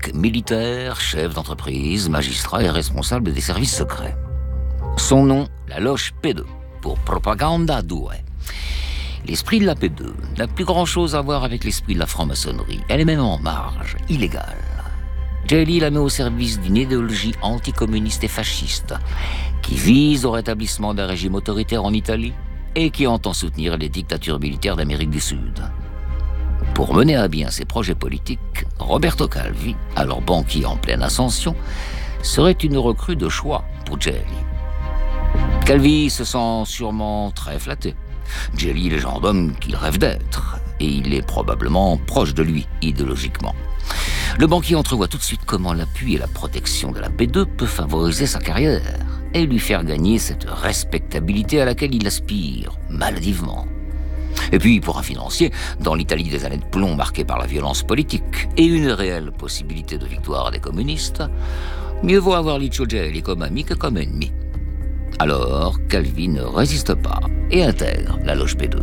militaire, chef d'entreprise, magistrat et responsable des services secrets. Son nom, la loge P2, pour Propaganda 2. L'esprit de la P2 n'a plus grand-chose à voir avec l'esprit de la franc-maçonnerie. Elle est même en marge, illégale. Jelly la met au service d'une idéologie anticommuniste et fasciste qui vise au rétablissement d'un régime autoritaire en Italie et qui entend soutenir les dictatures militaires d'Amérique du Sud. Pour mener à bien ses projets politiques, Roberto Calvi, alors banquier en pleine ascension, serait une recrue de choix pour Jelly. Calvi se sent sûrement très flatté. Jelly est le genre d'homme qu'il rêve d'être, et il est probablement proche de lui, idéologiquement. Le banquier entrevoit tout de suite comment l'appui et la protection de la P2 peut favoriser sa carrière et lui faire gagner cette respectabilité à laquelle il aspire, maladivement. Et puis, pour un financier, dans l'Italie des années de plomb marquée par la violence politique et une réelle possibilité de victoire des communistes, mieux vaut avoir Licio Gelli comme ami que comme ennemi. Alors, Calvi ne résiste pas et intègre la loge P2.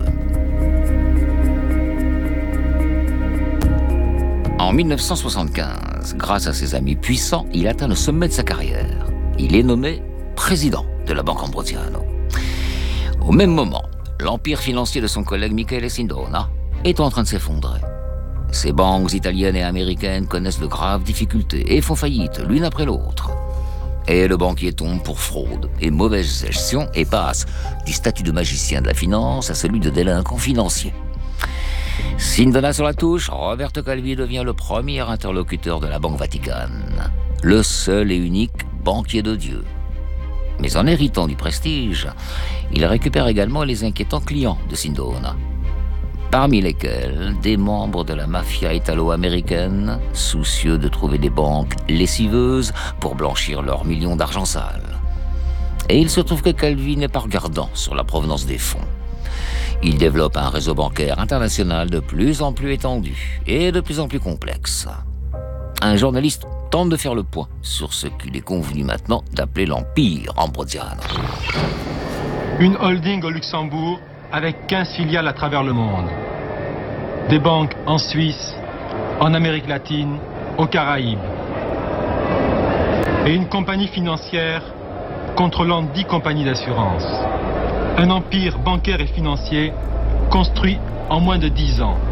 En 1975, grâce à ses amis puissants, il atteint le sommet de sa carrière. Il est nommé président de la Banque Ambrosiano. Au même moment, l'empire financier de son collègue Michele Sindona est en train de s'effondrer. Ces banques italiennes et américaines connaissent de graves difficultés et font faillite l'une après l'autre. Et le banquier tombe pour fraude et mauvaise gestion et passe du statut de magicien de la finance à celui de délinquant financier. Sindona sur la touche, Roberto Calvi devient le premier interlocuteur de la Banque Vaticane, le seul et unique banquier de Dieu. Mais en héritant du prestige, il récupère également les inquiétants clients de Sindona, parmi lesquels des membres de la mafia italo-américaine, soucieux de trouver des banques lessiveuses pour blanchir leurs millions d'argent sale. Et il se trouve que Calvi n'est pas regardant sur la provenance des fonds. Il développe un réseau bancaire international de plus en plus étendu et de plus en plus complexe. Un journaliste tente de faire le point sur ce qu'il est convenu maintenant d'appeler l'Empire Ambrosiano. Une holding au Luxembourg avec 15 filiales à travers le monde. Des banques en Suisse, en Amérique latine, aux Caraïbes. Et une compagnie financière contrôlant 10 compagnies d'assurance. Un empire bancaire et financier construit en moins de 10 ans.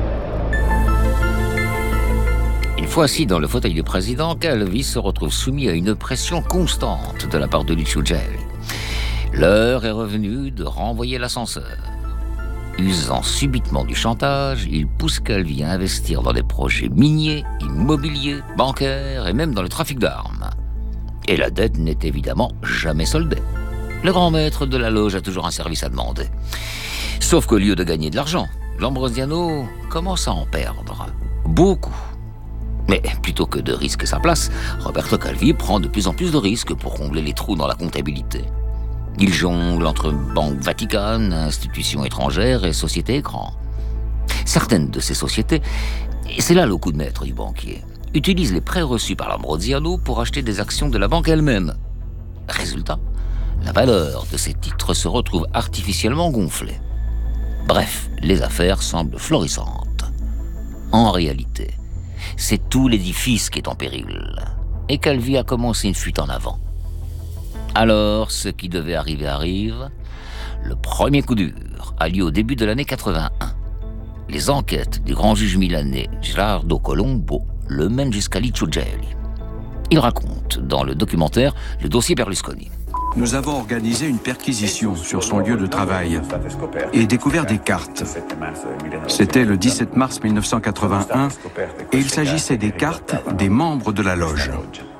Une fois assis dans le fauteuil du président, Calvi se retrouve soumis à une pression constante de la part de Licio Gelli. L'heure est revenue de renvoyer l'ascenseur. Usant subitement du chantage, il pousse Calvi à investir dans des projets miniers, immobiliers, bancaires et même dans le trafic d'armes. Et la dette n'est évidemment jamais soldée. Le grand maître de la loge a toujours un service à demander. Sauf qu'au lieu de gagner de l'argent, l'Ambrosiano commence à en perdre. Beaucoup. Mais plutôt que de risquer sa place, Roberto Calvi prend de plus en plus de risques pour combler les trous dans la comptabilité. Il jongle entre Banque Vaticane, institutions étrangères et sociétés écrans. Certaines de ces sociétés, et c'est là le coup de maître du banquier, utilisent les prêts reçus par l'Ambrosiano pour acheter des actions de la banque elle-même. Résultat, la valeur de ces titres se retrouve artificiellement gonflée. Bref, les affaires semblent florissantes. En réalité, c'est tout l'édifice qui est en péril. Et Calvi a commencé une fuite en avant. Alors, ce qui devait arriver arrive. Le premier coup dur a lieu au début de l'année 81. Les enquêtes du grand juge milanais Gerardo Colombo le mènent jusqu'à Licio Gelli. Il raconte dans le documentaire le dossier Berlusconi. Nous avons organisé une perquisition sur son lieu de travail et découvert des cartes. C'était le 17 mars 1981 et il s'agissait des cartes des membres de la loge.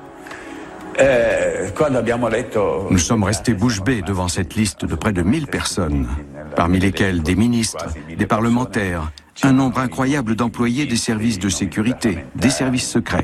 Nous sommes restés bouche bée devant cette liste de près de 1000 personnes, parmi lesquelles des ministres, des parlementaires, un nombre incroyable d'employés des services de sécurité, des services secrets.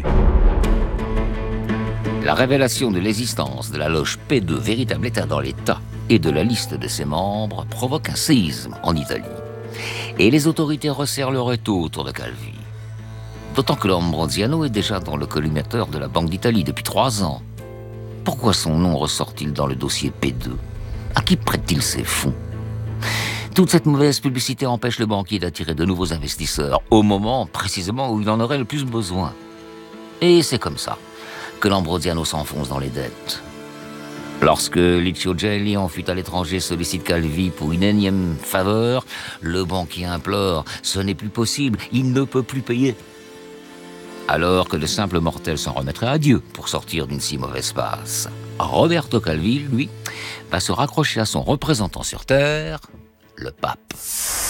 La révélation de l'existence de la loge P2, véritable état dans l'État, et de la liste de ses membres provoque un séisme en Italie. Et les autorités resserrent leur étau autour de Calvi. D'autant que l'Ambrosiano est déjà dans le collimateur de la Banque d'Italie depuis 3 ans. Pourquoi son nom ressort-il dans le dossier P2 ? À qui prête-t-il ses fonds ? Toute cette mauvaise publicité empêche le banquier d'attirer de nouveaux investisseurs, au moment précisément où il en aurait le plus besoin. Et c'est comme ça que l'Ambrosiano s'enfonce dans les dettes. Lorsque Licio Gelli, en fuite à l'étranger, sollicite Calvi pour une énième faveur, le banquier implore « Ce n'est plus possible, il ne peut plus payer ». Alors que de simples mortels s'en remettraient à Dieu pour sortir d'une si mauvaise passe. Roberto Calvi, lui, va se raccrocher à son représentant sur Terre, le pape.